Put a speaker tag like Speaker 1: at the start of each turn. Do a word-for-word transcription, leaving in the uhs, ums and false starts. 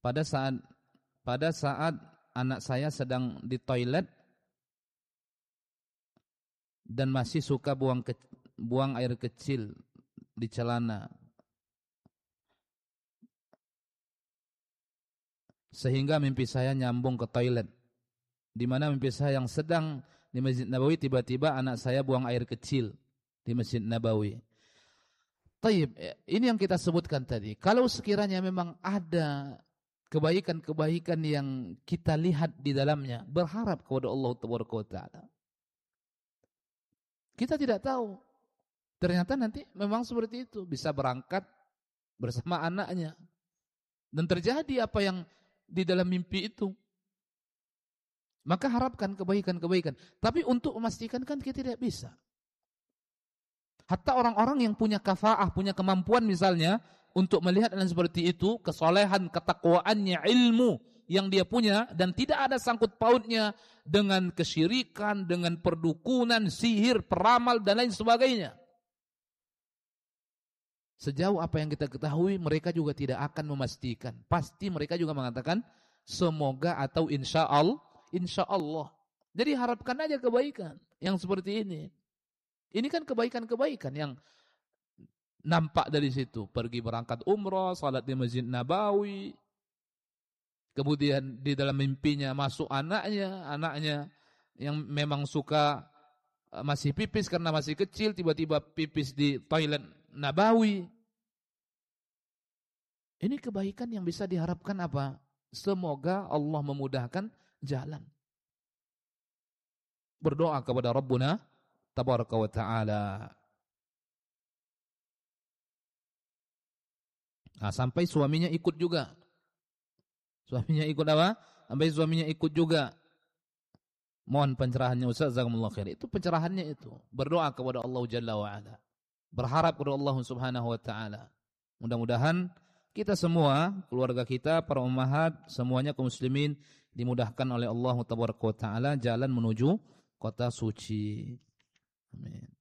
Speaker 1: pada saat pada saat anak saya sedang di toilet dan masih suka buang ke, buang air kecil di celana, sehingga mimpi saya nyambung ke toilet, di mana mimpi saya yang sedang di Masjid Nabawi, tiba-tiba anak saya buang air kecil di Masjid Nabawi. Taib, ini yang kita sebutkan tadi. Kalau sekiranya memang ada kebaikan-kebaikan yang kita lihat di dalamnya, berharap kepada Allah Taala. Kita tidak tahu. Ternyata nanti memang seperti itu, bisa berangkat bersama anaknya dan terjadi apa yang di dalam mimpi itu. Maka harapkan kebaikan-kebaikan. Tapi untuk memastikan kan kita tidak bisa. Hatta orang-orang yang punya kafaah, punya kemampuan misalnya untuk melihat dan seperti itu, kesolehan, ketakwaannya, ilmu yang dia punya dan tidak ada sangkut pautnya dengan kesyirikan, dengan perdukunan, sihir, peramal dan lain sebagainya. Sejauh apa yang kita ketahui, mereka juga tidak akan memastikan. Pasti mereka juga mengatakan semoga atau insya Allah, insya Allah. Jadi harapkan aja kebaikan yang seperti ini. Ini kan kebaikan-kebaikan yang nampak dari situ. Pergi berangkat umrah, salat di Masjid Nabawi. Kemudian di dalam mimpinya masuk anaknya, anaknya yang memang suka masih pipis karena masih kecil, tiba-tiba pipis di toilet Nabawi. Ini kebaikan yang bisa diharapkan apa? Semoga Allah memudahkan jalan. Berdoa kepada Rabbuna Tabaraka wa Ta'ala. Nah, sampai suaminya ikut juga. Suaminya ikut apa? Sampai suaminya ikut juga. Mohon pencerahannya Ustaz, jazakumullah khair. Itu pencerahannya itu. Berdoa kepada Allah Jalla wa Ala. Berharap kepada Allah Subhanahu wa Ta'ala. Mudah-mudahan kita semua, keluarga kita, para ummahat, semuanya kaum muslimin dimudahkan oleh Allah Tabaraka wa Ta'ala jalan menuju kota suci. Amin.